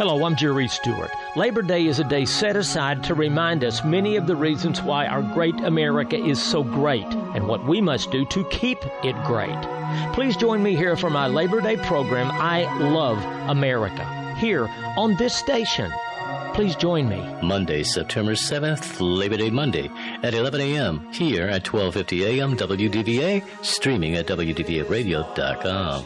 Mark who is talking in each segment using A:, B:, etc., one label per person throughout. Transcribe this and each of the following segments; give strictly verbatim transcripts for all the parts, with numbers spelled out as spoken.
A: Hello, I'm Jerry Stewart. Labor Day is a day set aside to remind us many of the reasons why our great America is so great and what we must do to keep it great. Please join me here for my Labor Day program, I Love America, here on this station. Please join me.
B: Monday, September seventh, Labor Day Monday at eleven a.m. here at twelve fifty a.m. W D V A, streaming at W D V A radio dot com.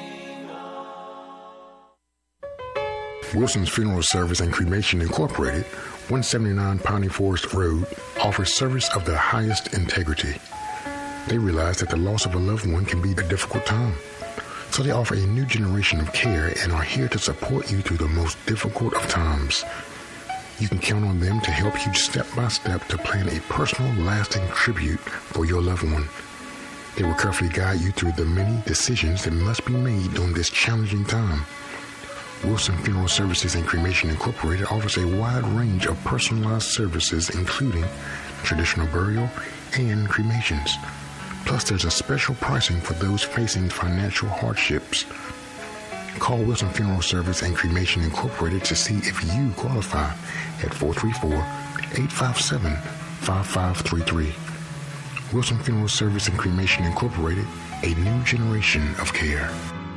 C: Wilson's Funeral Service and Cremation Incorporated, one seventy-nine Piney Forest Road, offers service of the highest integrity. They realize that the loss of a loved one can be a difficult time. So they offer a new generation of care and are here to support you through the most difficult of times. You can count on them to help you step by step to plan a personal, lasting tribute for your loved one. They will carefully guide you through the many decisions that must be made during this challenging time. Wilson Funeral Services and Cremation Incorporated offers a wide range of personalized services, including traditional burial and cremations. Plus, there's a special pricing for those facing financial hardships. Call Wilson Funeral Service and Cremation Incorporated to see if you qualify at four three four, eight five seven, five five three three. Wilson Funeral Service and Cremation Incorporated, a new generation of care.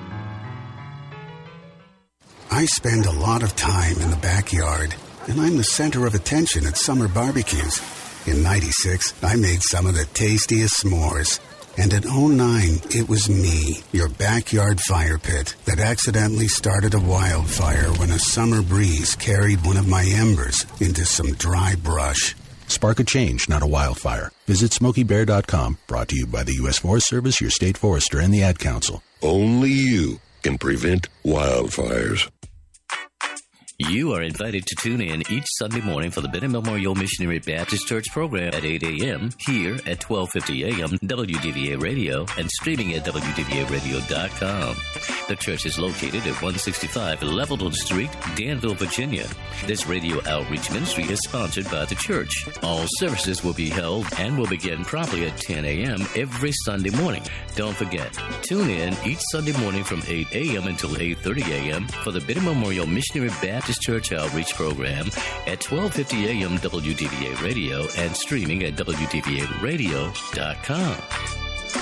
D: I spend a lot of time in the backyard, and I'm the center of attention at summer barbecues. In ninety-six, I made some of the tastiest s'mores. And in oh nine, it was me, your backyard fire pit, that accidentally started a wildfire when a summer breeze carried one of my embers into some dry brush.
E: Spark a change, not a wildfire. Visit Smokey Bear dot com, brought to you by the U S Forest Service, your state forester, and the Ad Council.
F: Only you can prevent wildfires.
B: You are invited to tune in each Sunday morning for the Benton Memorial Missionary Baptist Church program at eight a.m. here at twelve fifty a.m. W D V A Radio and streaming at W D V A radio dot com. The church is located at one sixty-five Levelton Street, Danville, Virginia. This radio outreach ministry is sponsored by the church. All services will be held and will begin promptly at ten a.m. every Sunday morning. Don't forget, tune in each Sunday morning from eight a.m. until eight thirty a.m. for the Benton Memorial Missionary Baptist Church Outreach Program at twelve fifty a.m. W D V A Radio and streaming at W D V A radio dot com.